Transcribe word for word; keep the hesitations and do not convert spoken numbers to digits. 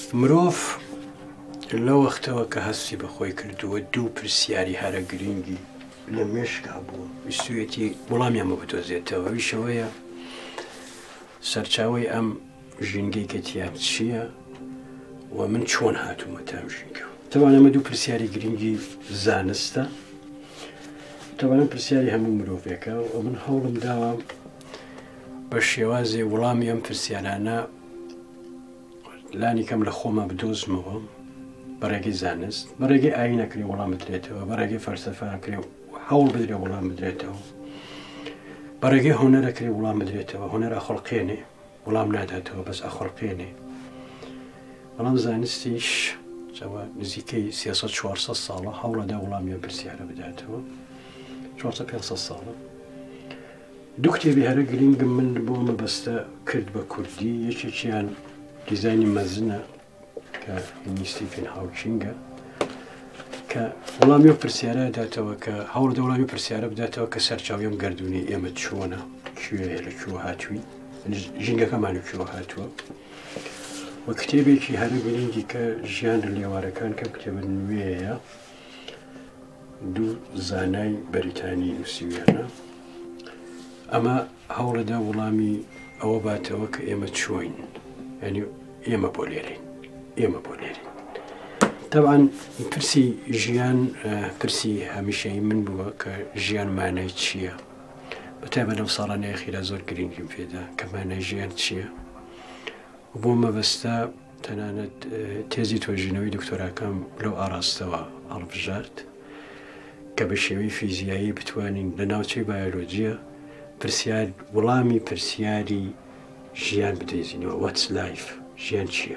مرۆڤ لە وەختەوە کە هەستی بەخۆی کردووە دوو پرسیاری هەرە گرنگی لە مێشکا بووە ویستویەتی وەڵامیان بۆ بدۆزێتەوە. ئەویشەوەیە سەرچاوەی ئەم ژینگەی کە تیام چییە و من چۆن هاتوومە تام ژینگەوە. تەوان ئەمە دوو پرسیاری گرنگی زانستە، تەوانە پرسیاری هەموو مرۆڤێکە و من هەوڵم داوە بە شێوازێ وەڵامی ئەم پرسیارانە لانی کەم لە خۆمە بدۆزمەوە بەڕێگەی زانست، بەڕێگەی ئاینەکری وەڵام بدرێتەوە، بەڕێگەی فەلسەفەکری هەوڵ بدرێ وەڵام بدرێتەوە، بەڕێگەی هۆنەرەکری وەڵام بدرێتەوە. هۆنەر ئەخۆڵقێنێ وەڵام ناداتەوە، بەس ئەخۆڵقێنێ. بەڵام زانستیش نزیکەی سێسەد چوارسەد ساڵە هەوڵەدا وەڵامی ئەم پرسیارە بداتەوە. چوارسەد پێنجسەد ساڵە. دوو کتێبی هەرە گرنگم من بۆ مەبەستە کرد بە کوردی. یەکێکیان دیزایانی مەزنە کە ستیفن هاوکینگە کە وەڵامی پرسیارە داتەوە کە هەوڵدا وەڵامی پرسیارە بداتەوە کە سەرچاویم گردردونی ئێمە چۆنە، کوێ لە کوێ هاتووی، ژینگەکەمان و کوێ هاتووە. و کتێبێکی هەرە گرنگی کە ژیان لە لێوارەکان کە کتێبە نوێیە، دوو زانای بەریتانی نووسیویانە. ئەمە هەوڵەدا وەڵامی ئەوە باتەوە کە ئێمە چۆین، ینی ئێمە بۆ لێرین، ئێمە بۆ لێرین. تەبعاً پرسی ژیان پرسی هەمیشەی من بووە کە ژیان مانای چییە؟ بەتایبەت لەم ساڵانەی ئەخیرا زۆر گرنگیم پێدا کە مانای ژیان چییە؟ بۆ مەبەستە تەنانەت تێزی تۆژینەوەی دکتۆراکەم لەو ئاراستەوە هەڵبژارد کە بە شێوەی فیزیایی بتوانین لە ناوچەی بایۆلۆجیە پرسیار وەڵامی پرسیاری ژیان بدەیزینەوە. واتس لایف، ژیان چییە؟